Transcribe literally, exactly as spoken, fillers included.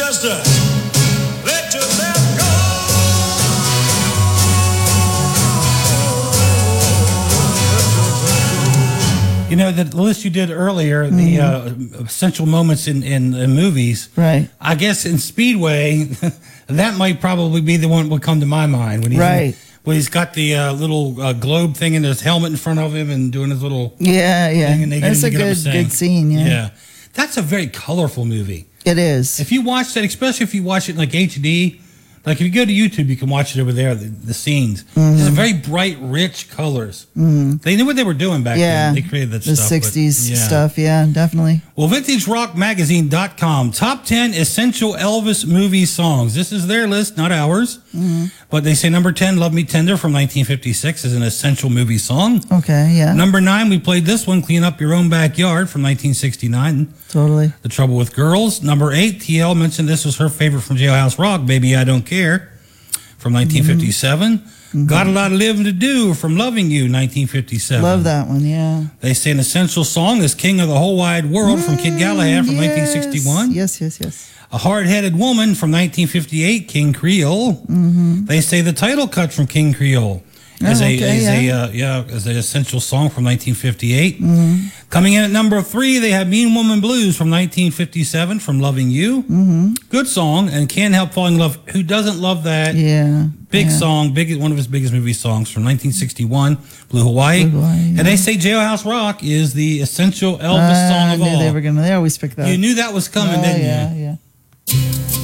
just uh, let yourself go. You know, the list you did earlier, mm-hmm. the uh, essential moments in, in, in movies. Right. I guess in Speedway, that might probably be the one that would come to my mind. When he's right. In, when he's got the uh, little uh, globe thing in his helmet in front of him and doing his little yeah, yeah. thing. And they That's get a good, good scene, yeah. Yeah. That's a very colorful movie. It is. If you watch that, especially if you watch it in like H D, like if you go to YouTube, you can watch it over there, the, the scenes. Mm-hmm. It's very bright, rich colors. Mm-hmm. They knew what they were doing back yeah. then. They created that the stuff. The sixties but, yeah. stuff, yeah, definitely. Well, vintage rock magazine dot com, top ten essential Elvis movie songs. This is their list, not ours. Mm-hmm. But they say number ten, Love Me Tender from nineteen fifty-six is an essential movie song. Okay, yeah. Number nine, we played this one, Clean Up Your Own Backyard from nineteen sixty-nine. Totally. The Trouble with Girls. Number eight, T L mentioned this was her favorite from Jailhouse Rock, Baby I Don't Care from nineteen fifty-seven. Mm-hmm. Got a Lot of Living to Do from Loving You, nineteen fifty-seven. Love that one, yeah. They say an essential song is King of the Whole Wide World from Kid Galahad from yes. nineteen sixty-one. Yes, yes, yes. A Hard-Headed Woman from nineteen fifty-eight, King Creole. Mm-hmm. They say the title cut from King Creole is, oh, a, okay, is, yeah. a, uh, yeah, is an essential song from nineteen fifty-eight. Mm-hmm. Coming in at number three, they have Mean Woman Blues from nineteen fifty-seven from Loving You. Mm-hmm. Good song, and Can't Help Falling in Love. Who doesn't love that? Yeah. Big yeah. song, big one of his biggest movie songs from nineteen sixty-one, Blue Hawaii. Blue Hawaii yeah. And they say Jailhouse Rock is the essential Elvis uh, song of I knew all. They were gonna. They always pick that. You knew that was coming, oh, didn't yeah, you? Yeah, yeah.